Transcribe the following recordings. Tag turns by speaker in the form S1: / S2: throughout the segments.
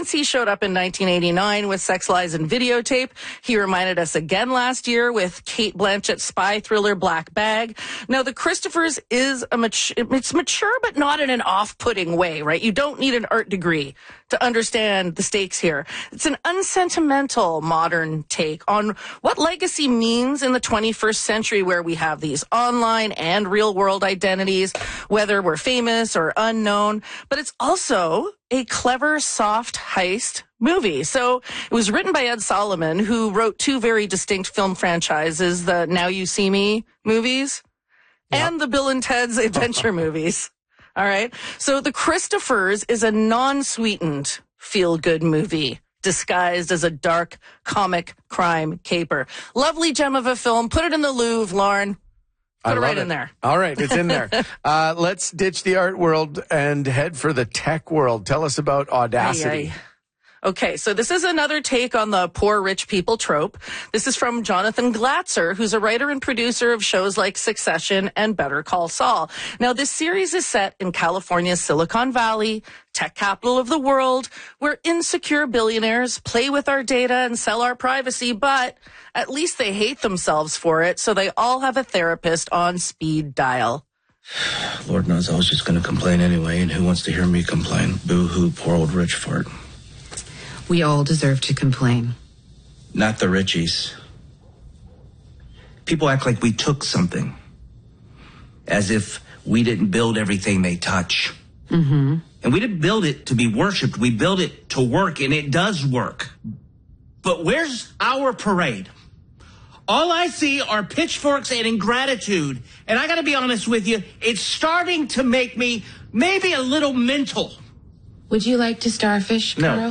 S1: since he showed up in 1989 with Sex, Lies, and Videotape. He reminded us again last year with Cate Blanchett's spy thriller Black Bag. Now, The Christophers is it's mature, but not in an off-putting way, right? You don't need an art degree to understand the stakes here. It's an unsentimental modern take on what legacy means in the 21st century, where we have these online and real-world identities, whether we're famous or unknown. But it's also a clever, soft heist movie. So it was written by Ed Solomon, who wrote two very distinct film franchises, the Now You See Me movies and the Bill and Ted's Adventure movies. All right. So The Christophers is a non-sweetened feel-good movie disguised as a dark comic crime caper. Lovely gem of a film. Put it in the Louvre, Lauren. Put it right in there.
S2: All right, it's in there. Let's ditch the art world and head for the tech world. Tell us about Audacity.
S1: Okay, so this is another take on the poor rich people trope. This is from Jonathan Glatzer, who's a writer and producer of shows like Succession and Better Call Saul. Now, this series is set in California's Silicon Valley, tech capital of the world, where insecure billionaires play with our data and sell our privacy, but at least they hate themselves for it, so they all have a therapist on speed dial.
S3: Lord knows I was just going to complain anyway, and who wants to hear me complain? Boo-hoo, poor old rich fart.
S4: We all deserve to complain.
S3: Not the richies. People act like we took something, as if we didn't build everything they touch.
S4: Mm-hmm.
S3: And we didn't build it to be worshipped. We built it to work, and it does work. But where's our parade? All I see are pitchforks and ingratitude. And I got to be honest with you, it's starting to make me maybe a little mental.
S4: Would you like to starfish,
S3: No.
S4: Carl?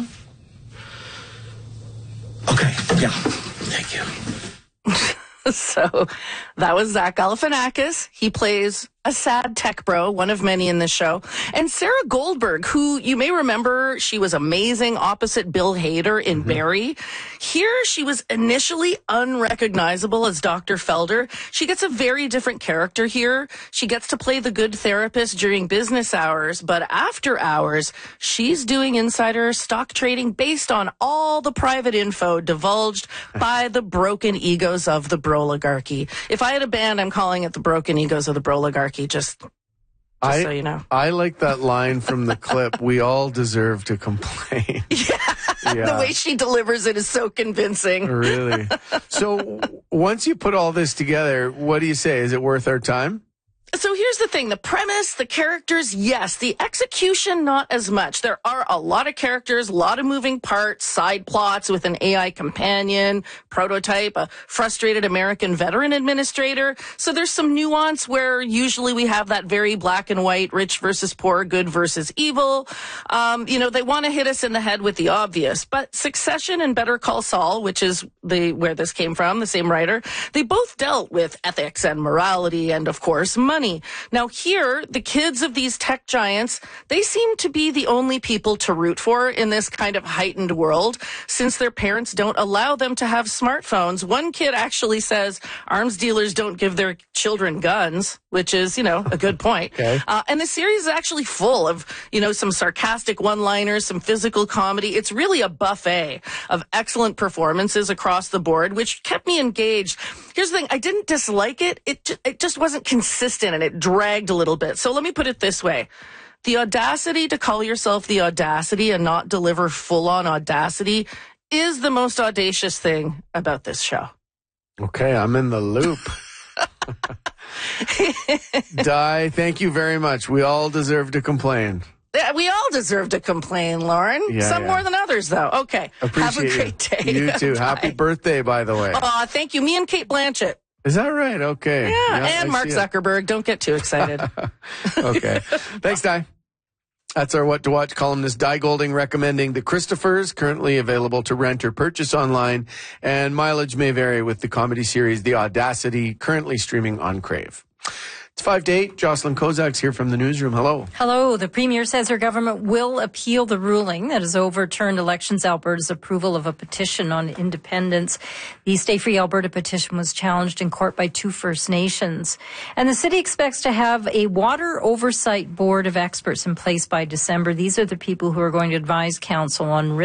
S3: Okay, yeah, thank you.
S1: So that was Zach Galifianakis. He plays a sad tech bro, one of many in this show. And Sarah Goldberg, who you may remember, she was amazing opposite Bill Hader in Barry. Here, she was initially unrecognizable as Dr. Felder. She gets a very different character here. She gets to play the good therapist during business hours, but after hours, she's doing insider stock trading based on all the private info divulged by the broken egos of the broligarchy. If I had a band, I'm calling it the broken egos of the broligarchy. Just so you know.
S2: I like that line from the clip, we all deserve to complain.
S1: Yeah. The way she delivers it is so convincing.
S2: Really? So once you put all this together, what do you say? Is it worth our time?
S1: So here's the thing. The premise, the characters, yes. The execution, not as much. There are a lot of characters, a lot of moving parts, side plots with an AI companion, prototype, a frustrated American veteran administrator. So there's some nuance where usually we have that very black and white, rich versus poor, good versus evil. They want to hit us in the head with the obvious. But Succession and Better Call Saul, which is where this came from, the same writer, they both dealt with ethics and morality and, of course, money. Now here, the kids of these tech giants, they seem to be the only people to root for in this kind of heightened world, since their parents don't allow them to have smartphones. One kid actually says arms dealers don't give their children guns, which is, a good point.
S2: Okay.
S1: And the series is actually full of, some sarcastic one-liners, some physical comedy. It's really a buffet of excellent performances across the board, which kept me engaged. Here's the thing. I didn't dislike it. It just wasn't consistent, and it dragged a little bit. So let me put it this way. The audacity to call yourself the Audacity and not deliver full-on audacity is the most audacious thing about this show.
S2: Okay, I'm in the loop. Di, thank you very much. We all deserve to complain.
S1: We all deserve to complain, Lauren. Some more than others, though. Okay. Have a great day.
S2: You too. Happy birthday, by the way.
S1: Aw, thank you. Me and Cate Blanchett.
S2: Is that right? Okay.
S1: Yeah, and Mark Zuckerberg. Don't get too excited.
S2: Okay. Thanks, Di. That's our What to Watch columnist Di Golding recommending The Christophers, currently available to rent or purchase online, and mileage may vary with the comedy series The Audacity, currently streaming on Crave. It's 5 to 8. Jocelyn Kozak's here from the newsroom. Hello.
S5: Hello. The Premier says her government will appeal the ruling that has overturned Elections Alberta's approval of a petition on independence. The Stay Free Alberta petition was challenged in court by 2 First Nations. And the city expects to have a water oversight board of experts in place by December. These are the people who are going to advise council on risk